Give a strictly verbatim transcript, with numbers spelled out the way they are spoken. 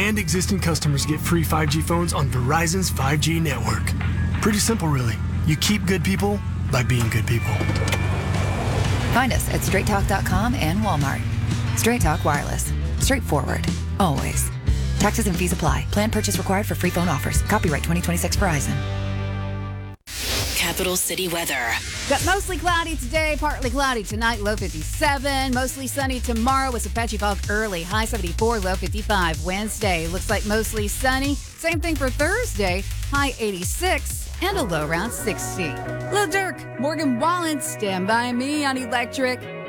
and existing customers get free five G phones on Verizon's five G network. Pretty simple, really. You keep good people by being good people. Find us at straight talk dot com and Walmart. Straight Talk Wireless. Straightforward. Always. Taxes and fees apply. Plan purchase required for free phone offers. Copyright twenty twenty-six Verizon. Capital City weather. Got mostly cloudy today, partly cloudy tonight, low fifty-seven. Mostly sunny tomorrow with some patchy fog early, high seventy-four, low fifty-five. Wednesday looks like mostly sunny. Same thing for Thursday, high eighty-six and a low around sixty. Lil Durk, Morgan Wallen, stand by me on Electric